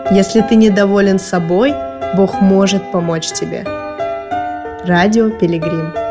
Если ты недоволен собой, Бог может помочь тебе. Радио Пилигрим.